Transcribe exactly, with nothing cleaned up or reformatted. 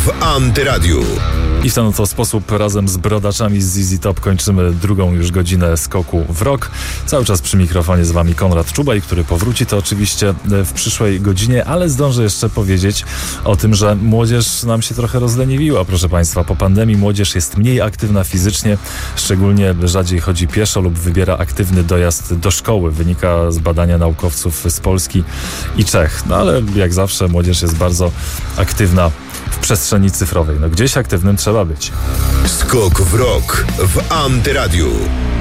w Antyradiu. I w ten oto sposób razem z brodaczami z Z Z Top kończymy drugą już godzinę skoku w rok. Cały czas przy mikrofonie z wami Konrad Czubaj, który powróci to oczywiście w przyszłej godzinie, ale zdążę jeszcze powiedzieć o tym, że młodzież nam się trochę rozleniwiła, proszę państwa. Po pandemii młodzież jest mniej aktywna fizycznie, szczególnie rzadziej chodzi pieszo lub wybiera aktywny dojazd do szkoły. Wynika z badania naukowców z Polski i Czech. No ale jak zawsze młodzież jest bardzo aktywna w przestrzeni cyfrowej. No gdzieś aktywnym trzeba być. Skok w rok w Antyradiu.